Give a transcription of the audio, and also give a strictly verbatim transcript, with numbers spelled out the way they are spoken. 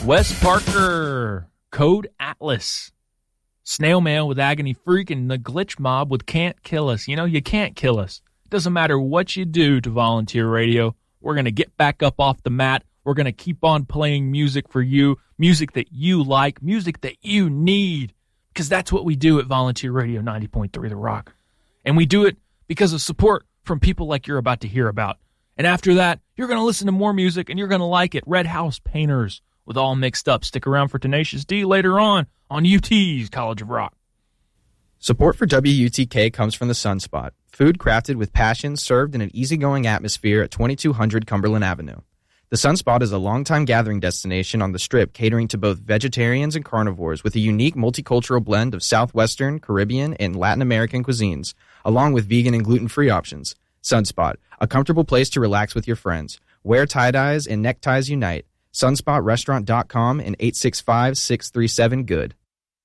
Wes Parker, Code Atlas, Snail Mail with Agony Freak, and the Glitch Mob with Can't Kill Us. You know, you can't kill us. It doesn't matter what you do to Volunteer Radio. We're going to get back up off the mat. We're going to keep on playing music for you, music that you like, music that you need, because that's what we do at Volunteer Radio ninety point three The Rock. And we do it because of support from people like you're about to hear about. And after that, you're going to listen to more music, and you're going to like it. Red House Painters with All Mixed Up. Stick around for Tenacious D later on on U T's College of Rock. Support for W U T K comes from the Sunspot, food crafted with passion, served in an easygoing atmosphere at twenty-two hundred Cumberland Avenue. The Sunspot is a longtime gathering destination on the Strip, catering to both vegetarians and carnivores with a unique multicultural blend of Southwestern, Caribbean, and Latin American cuisines, along with vegan and gluten-free options. Sunspot, a comfortable place to relax with your friends. Wear tie-dyes and neckties unite. sunspot restaurant dot com and eight six five, six three seven, good.